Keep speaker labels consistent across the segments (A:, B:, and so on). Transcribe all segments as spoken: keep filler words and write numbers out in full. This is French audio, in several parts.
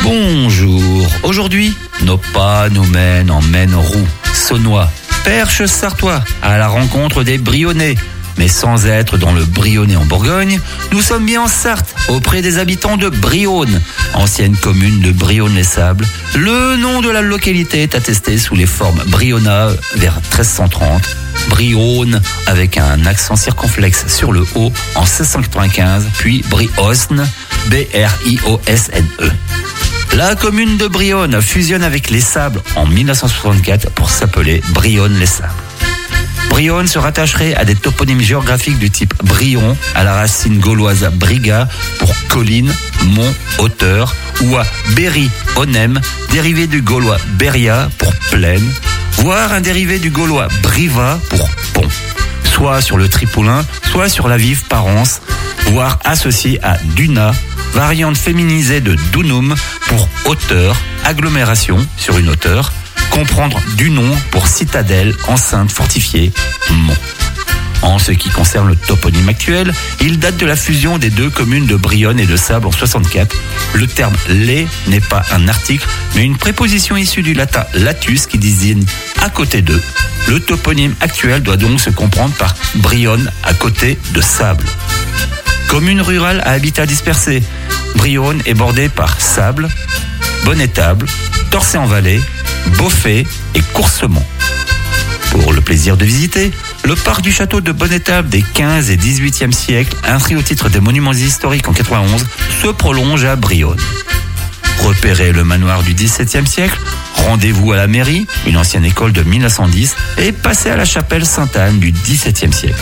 A: Bonjour, aujourd'hui, nos pas nous mènent en Maine-Roux, Saunois, Perche Sartois, à la rencontre des Brionnais. Mais sans être dans le Brionnais en Bourgogne, nous sommes bien en Sarthe, auprès des habitants de Brionne, ancienne commune de Brionne-les-Sables. Le nom de la localité est attesté sous les formes Brionna vers treize cent trente, Brionne avec un accent circonflexe sur le O en seize cent quatre-vingt-quinze, puis Briosne, B R I O S N E. La commune de Brionne fusionne avec les Sables en mille neuf cent soixante-quatre pour s'appeler Brionne-les-Sables. Brionne se rattacherait à des toponymes géographiques du type Brion, à la racine gauloise briga pour colline, mont, hauteur, ou à Berry, onem, dérivé du gaulois beria pour plaine, voire un dérivé du gaulois briva pour pont, soit sur le tripoulin, soit sur la vive parence, voire associé à duna, variante féminisée de dunum pour hauteur, agglomération sur une hauteur, comprendre du nom pour citadelle, enceinte fortifiée, mont. En ce qui concerne le toponyme actuel, il date de la fusion des deux communes de Brionne et de Sables en soixante-quatre. Le terme « les » n'est pas un article, mais une préposition issue du latin « latus » qui désigne « à côté d'eux ». Le toponyme actuel doit donc se comprendre par Brionne à côté de Sables. Commune rurale à habitat dispersé, Brionne est bordée par Sables, Bonnétable, Torcé-en-Vallée, Beaufay et Courcemont. Pour le plaisir de visiter, le parc du château de Bonnétable des quinze et dix-huitième siècles, inscrit au titre des monuments historiques en quatre-vingt-onze, se prolonge à Brionne. Repérez le manoir du dix-septième siècle, rendez-vous à la mairie, une ancienne école de mille neuf cent dix, et passez à la chapelle Sainte-Anne du dix-septième siècle.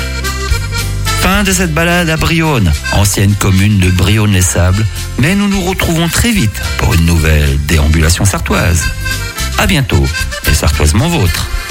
A: Fin de cette balade à Brionne, ancienne commune de Brionne-les-Sables, mais nous nous retrouvons très vite pour une nouvelle déambulation sartoise. À bientôt, et sartoisement vôtre.